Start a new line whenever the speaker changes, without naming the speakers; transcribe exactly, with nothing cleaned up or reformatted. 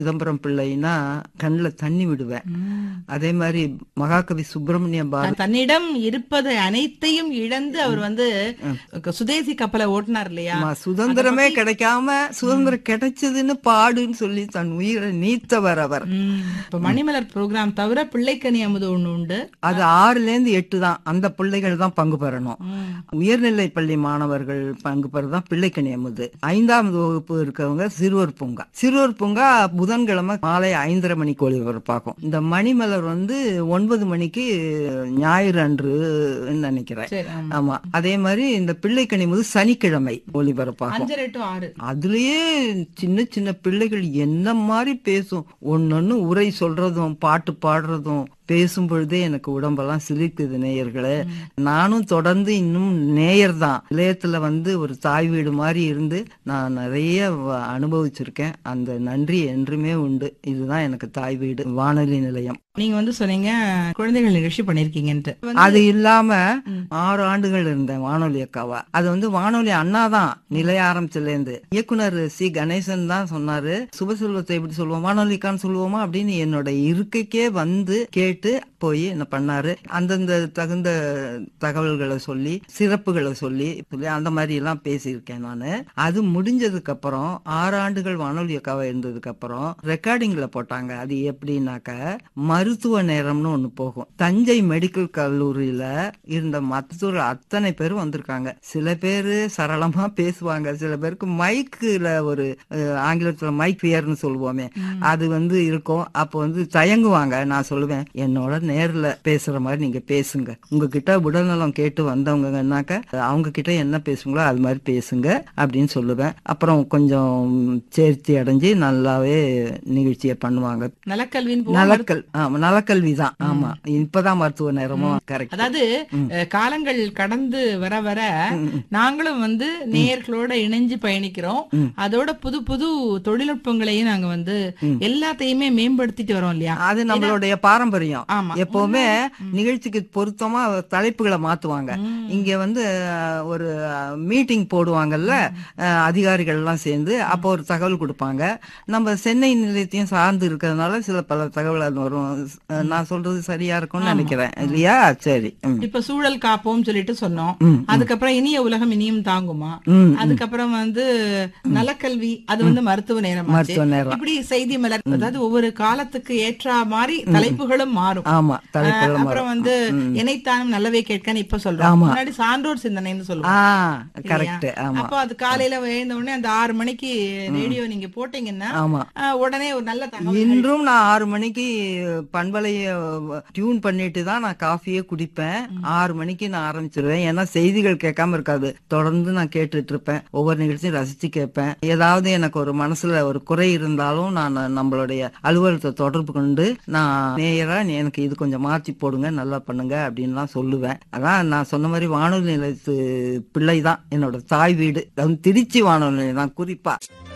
சிதம்பரம் பிள்ளைன்னா கண்ணுல தண்ணி விடுவேன். அதே மாதிரி மகாகவி சுப்பிரமணிய பாரதி
தன்னிடம் இருப்பது அனைத்தையும் இழந்து அவர் வந்து சுதேசி கப்பலை ஓட்டினார் இல்லையா?
சுதந்திரமே கிடைக்காம சுதந்திரம் கிடைச்சதுன்னு பாடுன்னு சொல்லி தன் உயிரை நீத்தவர் அவர்.
இப்ப மணிமலர் ப்ரோக்ராம் தவிர பிள்ளைக்கனி அமுது ஒண்ணு உண்டு.
அது ஆறுல இருந்து எட்டு தான். அந்த பிள்ளைகள் தான் பங்கு பெறணும். உயர்நிலை பள்ளி மாணவர்கள் பங்கு பெறதான் பிள்ளைக்கனி அமுது. ஐந்தாவது வகுப்பு இருக்கவங்க சிறுவர் பூங்கா. சிறுவர் பூங்கா புதன்கிழமை மாலை ஐந்தரை மணிக்கு ஒளிபரப்பாகும். இந்த மணிமலர் வந்து ஒன்பது மணிக்கு ஞாயிறு அன்று நினைக்கிறேன். ஆமா. அதே மாதிரி இந்த பிள்ளைக்கனி அமுது சனிக்கிழமை ஒளிபரப்பாகும். அதுலயே சின்ன சின்ன பிள்ளைகள் என்ன மாதிரி பேசும், ஒன்னொன்னு உரை சொல்றதும் பாட்டு பாடுறதும் பேசும் பொழுதே எனக்கு உடம்பெல்லாம் சிலிர்க்குது நேயர்களே. நானும் தொடர்ந்து இன்னும் நேயர் தான். நிலையத்துல வந்து ஒரு தாய் வீடு மாதிரி இருந்து நான் நிறைய அனுபவிச்சிருக்கேன். அந்த நன்றி என்றுமே உண்டு. இதுதான் எனக்கு தாய் வீடு, வானொலி நிலையம்.
நீங்க வந்து சொன்னீங்க குழந்தைகள் நிகழ்ச்சி பண்ணிருக்கீங்கன்ட்டு.
அது இல்லாம ஆறு ஆண்டுகள் இருந்தேன் வானொலி அக்காவா. அது வந்து வானொலி அண்ணா தான் நிலைய ஆரம்பிச்சதுல இருந்து. இயக்குனர் சி கணேசன் தான் சொன்னாரு, சுபசெல்வத்தை எப்படி சொல்லுவோம், வானொலி அக்கான்னு சொல்லுவோமா அப்படின்னு என்னோட இருக்கைக்கே வந்து கேட்டு போய் என்ன பண்ணாரு. அந்தந்த தகுந்த தகவல்களை சொல்லி சிறப்புகளை சொல்லி சொல்லி அந்த மாதிரி எல்லாம் பேசியிருக்கேன் நானு. அது முடிஞ்சதுக்கு அப்புறம் ஆறு ஆண்டுகள் வானொலி அக்காவா இருந்ததுக்கு அப்புறம் ரெக்கார்டிங்ல போட்டாங்க. அது எப்படின்னாக்க மருத்துவ நேரம்னு ஒண்ணு போகும். தஞ்சை மெடிக்கல் கல்லூரியில இருந்த மருத்துவர் அத்தனை பேரும் வந்திருக்காங்க. சில பேரு சரளமா பேசுவாங்க, சில பேருக்கு மைக்குல ஒரு ஆங்கிலத்துல மைக் பியர்னு சொல்லுவோமே அது வந்து இருக்கும். அப்போ வந்து தயங்குவாங்க. நான் சொல்லுவேன், என்னோட நேர்ல பேசுற மாதிரி நீங்க பேசுங்க. உங்ககிட்ட உடல்நலம் கேட்டு வந்தவங்கன்னாக்க அவங்க கிட்ட என்ன பேசுங்களோ அது மாதிரி பேசுங்க அப்படின்னு சொல்லுவேன். அப்புறம் கொஞ்சம் சேர்ச்சி அடைஞ்சு நல்லாவே நிகழ்ச்சியை பண்ணுவாங்க.
நலக்கல்வி
நலக்கல் நலக்கல்வி தான். ஆமா, இப்பதான் மருத்துவ நேரமும் கரெக்ட்.
அதாவது காலங்கள் கடந்து வர வர நாங்களும் வந்து நேயர்களோட இணைஞ்சு பயணிக்கிறோம். அதோட புது புது தொழில்நுட்பங்களையும் நாங்க வந்து எல்லாத்தையுமே மேம்படுத்திட்டு வரோம் இல்லையா?
அது நம்மளுடைய பாரம்பரியம். எப்பவுமே நிகழ்ச்சிக்கு பொருத்தமா தலைப்புகளை மாத்துவாங்க. இங்க வந்து ஒரு மீட்டிங் போடுவாங்கல்ல அதிகாரிகள் எல்லாம் சேர்ந்து, அப்போ ஒரு தகவல் கொடுப்பாங்க. நம்ம சென்னை நிலையத்தையும் சார்ந்து இருக்கிறதுனால சில பல தகவல் வரும். நான் சொல்றது சரியா இருக்கும்னு நினைக்கிறேன் இல்லையா? சரி.
இப்ப சூழல் காப்போம் சொல்லிட்டு சொன்னோம். அதுக்கப்புறம் இனிய உலகம் இனியும் தாங்குமா, அதுக்கப்புறம் வந்து நலக்கல்வி, அது வந்து மருத்துவ நேரம்,
மருத்துவ நேரம்,
இப்படி செய்தி மலர். அதாவது ஒவ்வொரு காலத்துக்கு ஏற்ற மாதிரி தலைப்புகளும் மாறும்.
ஆமா, தலைப்புகளும்.
அப்புறம் வந்து இணைத்தானும் நல்லவே கேட்கன்னு இப்ப சொல்றோம். முன்னாடி சான்றோர் சிந்தனைன்னு சொல்லுவோம்.
கரெக்ட்.
அப்போ அது காலையில எழுந்த உடனே அந்த ஆறு மணிக்கு ரேடியோ நீங்க போட்டீங்கன்னா உடனே ஒரு நல்ல தகவல்.
இன்றும் நான் ஆறு மணிக்கு பண்பலைய டியூன் பண்ணிட்டு தான் நான் காஃபியே குடிப்பேன். ஆறு மணிக்கு நான் ஆரம்பிச்சிருவேன். ஏன்னா செய்திகள் கேட்காம இருக்காது. தொடர்ந்து நான் கேட்டுட்டு இருப்பேன். ஒவ்வொரு நிகழ்ச்சியும் ரசிச்சு கேட்பேன். ஏதாவது எனக்கு ஒரு மனசுல ஒரு குறை இருந்தாலும் நான் நம்மளுடைய அலுவலகத்தை தொடர்பு கொண்டு நான் நேயரா எனக்கு இது கொஞ்சம் மாற்றி போடுங்க, நல்லா பண்ணுங்க அப்படின்லாம் சொல்லுவேன். அதான் நான் சொன்ன மாதிரி வானொலி நிலையத்து பிள்ளை தான் என்னோட தாய் வீடு. திருச்சி வானொலி தான் குறிப்பா.